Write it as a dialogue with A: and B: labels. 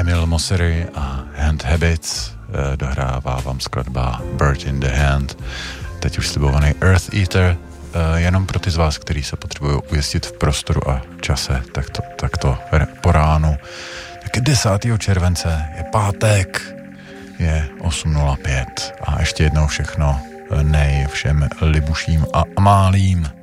A: Emil Mosery a Hand Habits, dohrává vám skladba Bird in the Hand, teď už slibovaný Earth Eater, jenom pro ty z vás, kteří se potřebují ujistit v prostoru a čase, tak to po ránu. Tak 10. července je pátek, je 8:05 a ještě jednou všechno nej všem Libuším a Amálím.